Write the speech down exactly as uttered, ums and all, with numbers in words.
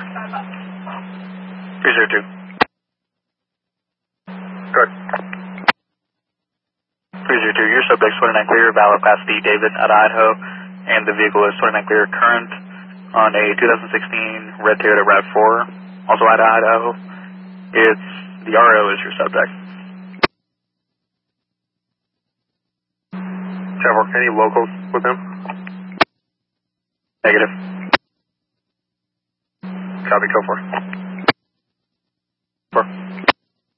three zero two. Correct. three zero two, your subject's twenty-nine clear, valid Class D, David, out of Idaho, and the vehicle is twenty-nine clear, current on a two thousand sixteen red Toyota RAV four, also out of Idaho. It's, the R O is your subject. Trevor, any locals with him? Negative. Copy, go for it. Four.